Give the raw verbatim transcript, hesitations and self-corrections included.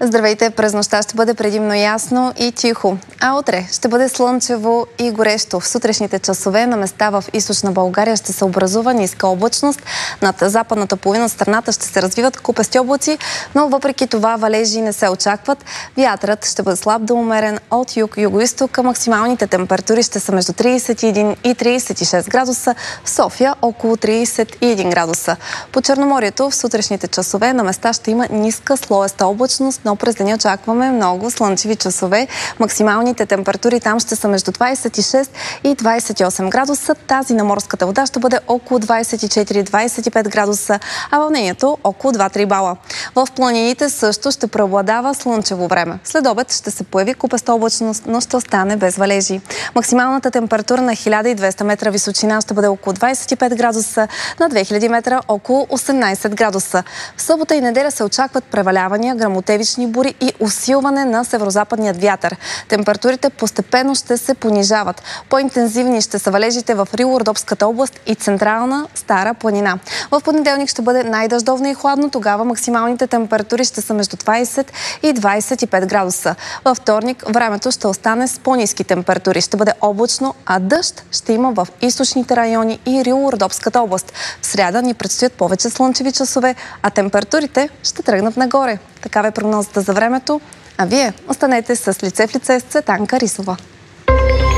Здравейте! През нощта ще бъде предимно ясно и тихо, а утре ще бъде слънчево и горещо. В сутрешните часове на места в източна България ще се образува ниска облачност. Над западната половина страната ще се развиват купести облаци, но въпреки това валежи не се очакват. Вятърът ще бъде слаб до умерен от юг-югоизток. Максималните температури ще са между тридесет и един и тридесет и шест градуса. В София около тридесет и един градуса. По Черноморието в сутрешните часове на места ще има ниска слоеста облачност, но през деня очакваме много слънчеви часове. Максималните температури там ще са между двадесет и шест и двадесет и осем градуса. Тази на морската вода ще бъде около двадесет и четири до двадесет и пет градуса, а вълнението около два-три бала. В планините също ще преобладава слънчево време. След обед ще се появи купеста облачност, но ще остане без валежи. Максималната температура на хиляда и двеста метра височина ще бъде около двадесет и пет градуса, на две хиляди метра около осемнадесет градуса. В събота и неделя се очакват превалявания, гръмотевични бури и усилване на северозападният вятър. Температурите постепенно ще се понижават. По-интензивни ще са валежите в Рило-Родопската област и централна Стара планина. В понеделник ще бъде най-дъждовно и хладно. Тогава максималните температури ще са между двадесет и двадесет и пет градуса. Във вторник времето ще остане с по-ниски температури. Ще бъде облачно, а дъжд ще има в източните райони и Рило-Родопската област. В сряда ни предстоят повече слънчеви часове, а температурите ще тръгнат нагоре. Такава е прогнозата за времето, а вие останете с лице в лице с Цветанка Рисова.